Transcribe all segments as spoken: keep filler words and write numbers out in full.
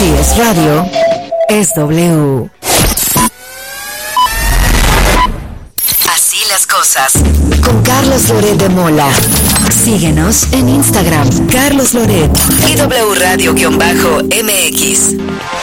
Si es radio, es W. Así las cosas. Con Carlos Loret de Mola. Síguenos en Instagram, Carlos Loret y W Radio-M X.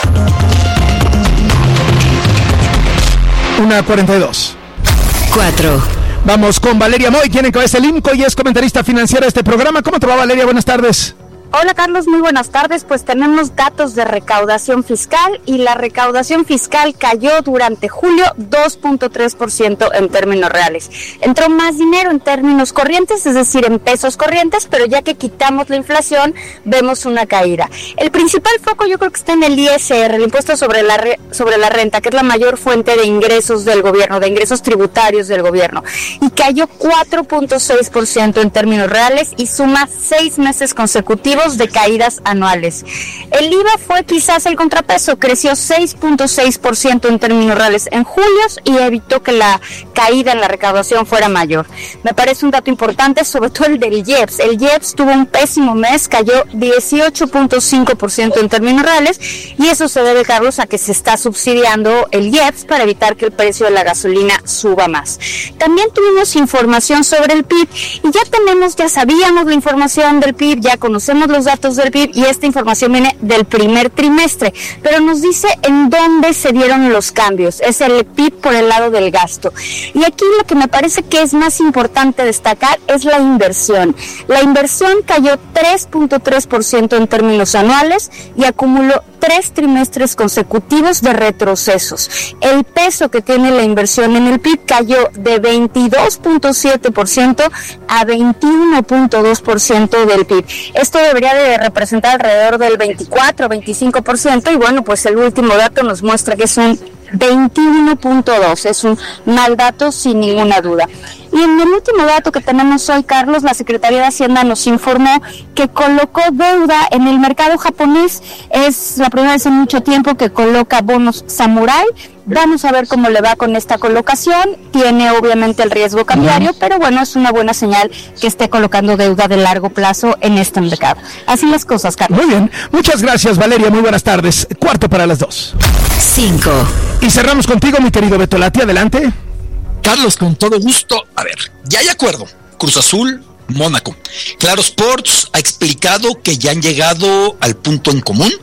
Una cuarenta y dos. Cuatro. Vamos con Valeria Moy, quien encabeza el IMCO y es comentarista financiera de este programa. ¿Cómo te va, Valeria? Buenas tardes. Hola Carlos, muy buenas tardes. Pues tenemos datos de recaudación fiscal y la recaudación fiscal cayó durante julio dos punto tres por ciento en términos reales. Entró más dinero en términos corrientes, es decir, en pesos corrientes, pero ya que quitamos la inflación, vemos una caída. El principal foco yo creo que está en el I S R, el impuesto sobre la, re, sobre la renta, que es la mayor fuente de ingresos del gobierno, de ingresos tributarios del gobierno, y cayó cuatro punto seis por ciento en términos reales y suma seis meses consecutivos de caídas anuales. El I V A fue quizás el contrapeso, creció seis punto seis por ciento en términos reales en julio y evitó que la caída en la recaudación fuera mayor. Me parece un dato importante, sobre todo el del I E P S. El I E P S tuvo un pésimo mes, cayó dieciocho punto cinco por ciento en términos reales y eso se debe, Carlos, a que se está subsidiando el I E P S para evitar que el precio de la gasolina suba más. También tuvimos información sobre el P I B y ya tenemos, ya sabíamos la información del P I B, ya conocemos los datos del P I B y esta información viene del primer trimestre, pero nos dice en dónde se dieron los cambios. Es el P I B por el lado del gasto. Y aquí lo que me parece que es más importante destacar es la inversión. La inversión cayó tres punto tres por ciento en términos anuales y acumuló tres trimestres consecutivos de retrocesos. El peso que tiene la inversión en el P I B cayó de veintidós punto siete por ciento a veintiuno punto dos por ciento del P I B. Esto debería de representar alrededor del veinticuatro a veinticinco por ciento y bueno, pues el último dato nos muestra que es un veintiuno punto dos, es un mal dato sin ninguna duda. Y en el último dato que tenemos hoy, Carlos, la Secretaría de Hacienda nos informó que colocó deuda en el mercado japonés. Es la primera vez en mucho tiempo que coloca bonos Samurai. Vamos a ver cómo le va con esta colocación. Tiene obviamente el riesgo cambiario, pero bueno, es una buena señal que esté colocando deuda de largo plazo en este mercado. Así las cosas, Carlos. Muy bien, muchas gracias, Valeria, muy buenas tardes. Cuarto para las dos. Cinco. Y cerramos contigo, mi querido Beto Lati, adelante. Carlos, con todo gusto. A ver, ya hay acuerdo. Cruz Azul, Mónaco. Claro Sports ha explicado que ya han llegado al punto en común.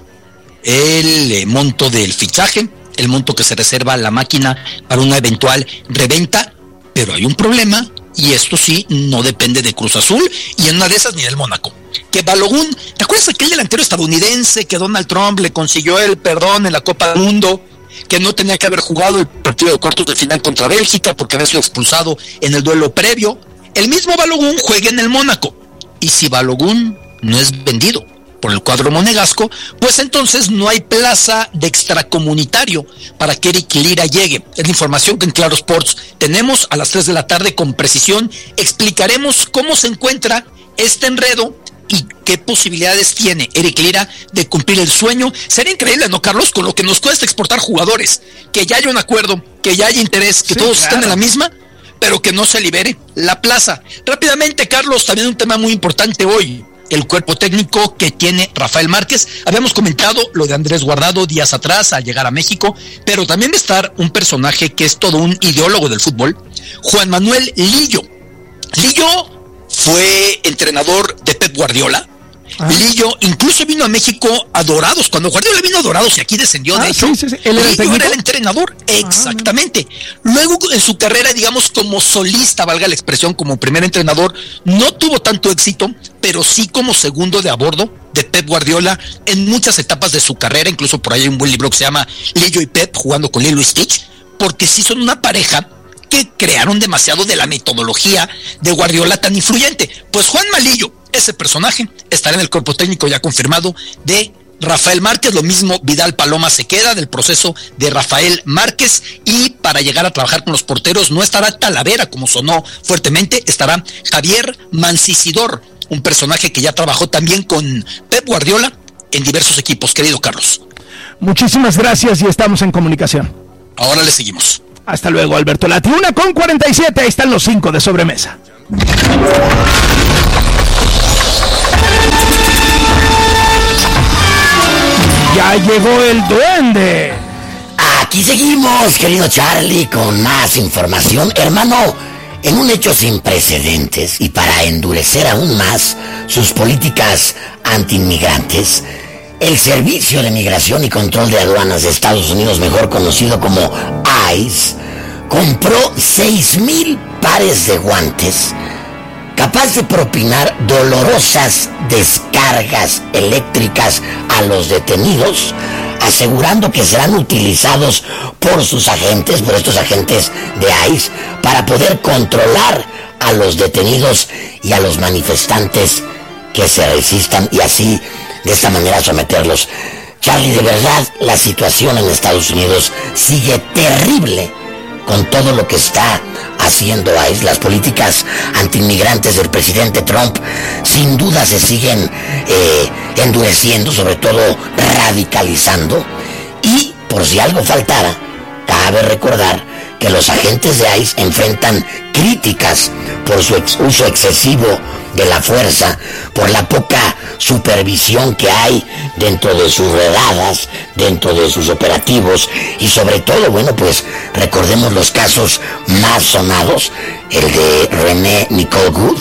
El eh, monto del fichaje, el monto que se reserva a la máquina para una eventual reventa. Pero hay un problema, y esto sí no depende de Cruz Azul, y en una de esas ni del Mónaco. Que Balogun, ¿te acuerdas de aquel delantero estadounidense que Donald Trump le consiguió el perdón en la Copa del Mundo? Que no tenía que haber jugado el partido de cuartos de final contra Bélgica porque había sido expulsado en el duelo previo. El mismo Balogun juega en el Mónaco. Y si Balogun no es vendido por el cuadro monegasco, pues entonces no hay plaza de extracomunitario para que Eric Lira llegue. Es la información que en Claro Sports tenemos a las tres de la tarde con precisión. Explicaremos cómo se encuentra este enredo y qué posibilidades tiene Eric Lira de cumplir el sueño. Sería increíble, ¿no, Carlos? Con lo que nos cuesta exportar jugadores, que ya haya un acuerdo, que ya haya interés, que sí, todos claro. estén en la misma, pero que no se libere la plaza. Rápidamente, Carlos, también un tema muy importante hoy, el cuerpo técnico que tiene Rafael Márquez. Habíamos comentado lo de Andrés Guardado días atrás al llegar a México, pero también va a estar un personaje que es todo un ideólogo del fútbol, Juan Manuel Lillo. Lillo fue entrenador de Pep Guardiola. Ah. Lillo incluso vino a México a Dorados. Cuando Guardiola vino a Dorados y aquí descendió, ah, de hecho, sí, sí, sí. ¿Él era Lillo el era el entrenador. Ah. Exactamente. Luego en su carrera, digamos, como solista, valga la expresión, como primer entrenador, no tuvo tanto éxito, pero sí como segundo de a bordo de Pep Guardiola en muchas etapas de su carrera. Incluso por ahí hay un buen libro que se llama Lillo y Pep, jugando con Lilo y Stitch, porque sí son una pareja que crearon demasiado de la metodología de Guardiola tan influyente. Pues Juan Malillo, ese personaje, estará en el cuerpo técnico ya confirmado de Rafael Márquez. Lo mismo Vidal Paloma se queda del proceso de Rafael Márquez, y para llegar a trabajar con los porteros no estará Talavera, como sonó fuertemente, estará Javier Mancisidor, un personaje que ya trabajó también con Pep Guardiola en diversos equipos. Querido Carlos, muchísimas gracias y estamos en comunicación. Ahora le seguimos. Hasta luego, Alberto Lati. Una con cuarenta y siete, ahí están los cinco de sobremesa. Ya llegó el duende. Aquí seguimos, querido Charlie, con más información. Hermano, en un hecho sin precedentes y para endurecer aún más sus políticas antiinmigrantes, el Servicio de Migración y Control de Aduanas de Estados Unidos, mejor conocido como ICE, compró seis mil pares de guantes capaz de propinar dolorosas descargas eléctricas a los detenidos, asegurando que serán utilizados por sus agentes, por estos agentes de ICE, para poder controlar a los detenidos y a los manifestantes que se resistan y así, de esta manera, someterlos. Charlie, de verdad, la situación en Estados Unidos sigue terrible con todo lo que está haciendo ICE. Las políticas antiinmigrantes del presidente Trump sin duda se siguen eh, endureciendo, sobre todo radicalizando. Y por si algo faltara, cabe recordar que los agentes de ICE enfrentan críticas por su ex uso excesivo de la fuerza, por la poca supervisión que hay dentro de sus redadas, dentro de sus operativos, y sobre todo, bueno, pues recordemos los casos más sonados, el de René Nicole Good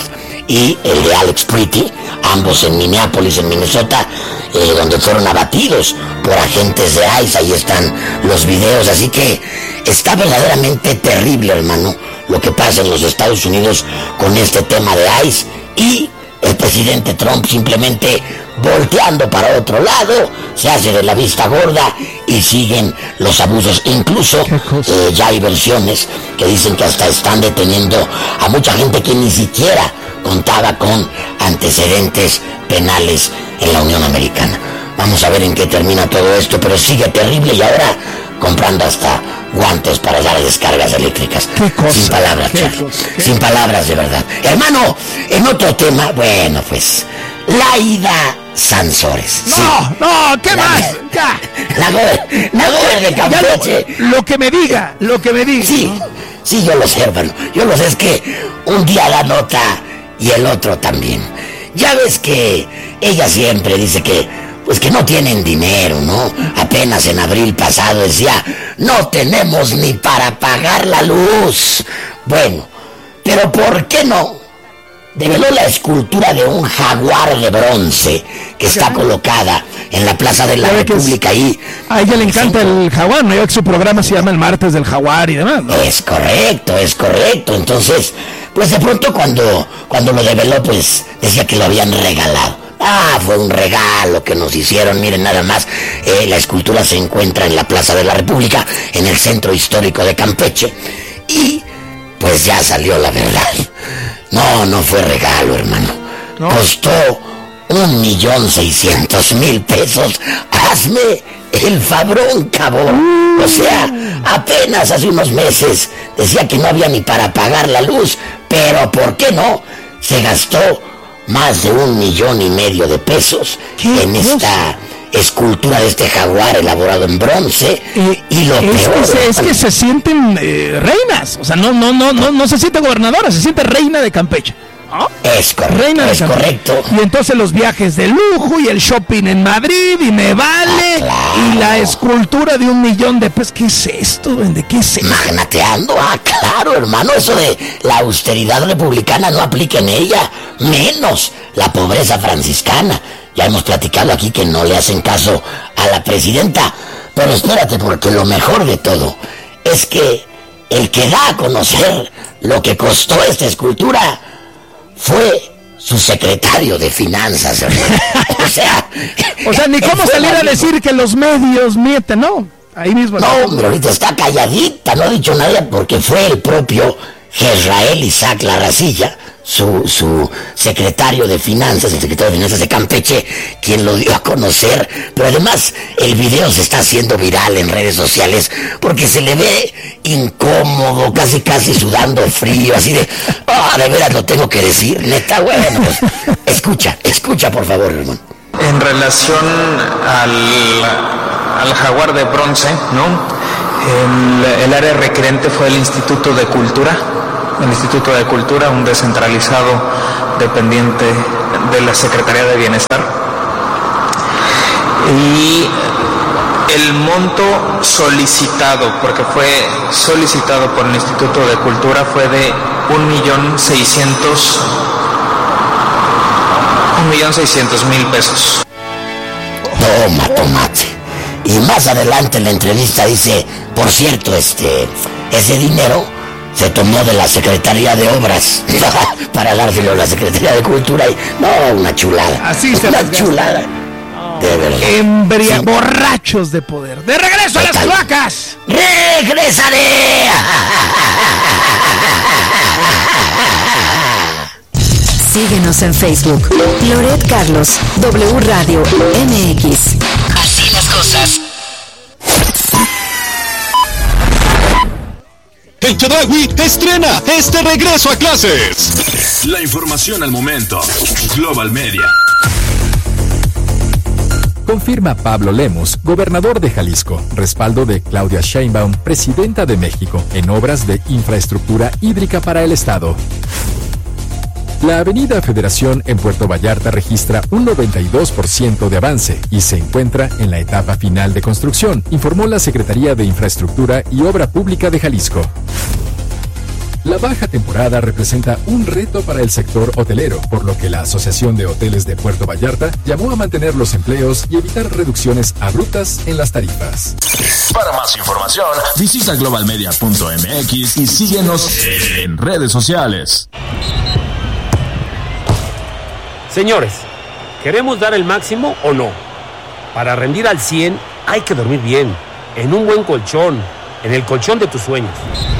y el de Alex Pretty, ambos en Minneapolis, en Minnesota, eh, donde fueron abatidos por agentes de ICE. Ahí están los videos, así que está verdaderamente terrible, hermano, lo que pasa en los Estados Unidos con este tema de ICE, y el presidente Trump simplemente volteando para otro lado, se hace de la vista gorda y siguen los abusos. Incluso eh, ya hay versiones que dicen que hasta están deteniendo a mucha gente que ni siquiera contaba con antecedentes penales en la Unión Americana. Vamos a ver en qué termina todo esto, pero sigue terrible, y ahora comprando hasta guantes para dar descargas eléctricas. Cosa, sin palabras, Charlie, sin palabras, de verdad. Hermano, en otro tema, bueno, pues, Laida Sansores. No, sí. no, ¿qué la, más? Ya. La gober, la gober de Campeche. Lo, lo que me diga, lo que me diga. Sí, ¿no? sí, yo lo sé, hermano. Yo lo sé, es que un día da nota y el otro también. Ya ves que ella siempre dice que pues que no tienen dinero, ¿no? Apenas en abril pasado decía, no tenemos ni para pagar la luz. Bueno, pero ¿por qué no? Develó la escultura de un jaguar de bronce que está colocada en la Plaza de la República ahí. A ella le encanta el jaguar, ¿no? Ya que su programa se llama El Martes del Jaguar y demás, ¿no? Es correcto, es correcto. Entonces, pues de pronto cuando, cuando lo develó, pues decía que lo habían regalado. Ah, fue un regalo que nos hicieron, miren nada más. Eh, la escultura se encuentra en la Plaza de la República, en el centro histórico de Campeche. Y pues ya salió la verdad. No, no fue regalo, hermano. ¿No? Costó un millón seiscientos mil pesos. Hazme el fabrón, cabrón. O sea, apenas hace unos meses decía que no había ni para pagar la luz. Pero ¿por qué no? Se gastó más de un millón y medio de pesos en esta escultura de este jaguar elaborado en bronce. Eh, y lo es peor que se, es que se sienten eh, reinas, o sea, no, no, no, no, no se siente gobernadora, se siente reina de Campeche. ¿No? Es correcto, reina de es Campeche. correcto. Y entonces los viajes de lujo y el shopping en Madrid y me vale, ah, claro. Y la escultura de un millón de pesos. ¿Qué es esto, vende? ¿Qué es esto? Magnateando, ah, claro, hermano, eso de la austeridad republicana no aplica en ella, menos la pobreza franciscana. Ya hemos platicado aquí que no le hacen caso a la presidenta, pero espérate, porque lo mejor de todo es que el que da a conocer lo que costó esta escultura fue su secretario de finanzas, hermano. O sea, o sea, ni cómo salir a decir que los medios mienten, ¿no? Ahí mismo. No, hombre, ahorita está calladita, no ha dicho nada porque fue el propio Jezrael Isaac Larracilla, su, su secretario de finanzas, el secretario de finanzas de Campeche, quien lo dio a conocer. Pero además el video se está haciendo viral en redes sociales porque se le ve incómodo, casi casi sudando frío, así de, ah, oh, de veras lo tengo que decir, neta, bueno, pues, escucha, escucha por favor, hermano. En relación al, al jaguar de bronce, ¿no? El, el área requerente fue el Instituto de Cultura, el Instituto de Cultura, un descentralizado dependiente de la Secretaría de Bienestar. Y El monto solicitado, porque fue solicitado por el Instituto de Cultura, fue de un millón seiscientos un millón seiscientos mil pesos. Toma, tomate. Y más adelante en la entrevista dice, por cierto, este, ese dinero se tomó de la Secretaría de Obras para dárselo a la Secretaría de Cultura y no, una chulada. Así se Una las chulada. De verdad. Embria, Sí. borrachos de poder. ¡De regreso a las Total. cloacas! ¡Regresaré! Síguenos en Facebook. Loret Carlos, W Radio M X. Así las cosas. El Chedraui estrena este regreso a clases. La información al momento. Global Media. Confirma Pablo Lemus, gobernador de Jalisco, respaldo de Claudia Sheinbaum, presidenta de México, en obras de infraestructura hídrica para el Estado. La avenida Federación en Puerto Vallarta registra un noventa y dos por ciento de avance y se encuentra en la etapa final de construcción, informó la Secretaría de Infraestructura y Obra Pública de Jalisco. La baja temporada representa un reto para el sector hotelero, por lo que la Asociación de Hoteles de Puerto Vallarta llamó a mantener los empleos y evitar reducciones abruptas en las tarifas. Para más información, visita global media punto m x y síguenos en redes sociales. Señores, ¿queremos dar el máximo o no? Para rendir al cien hay que dormir bien, en un buen colchón, en el colchón de tus sueños.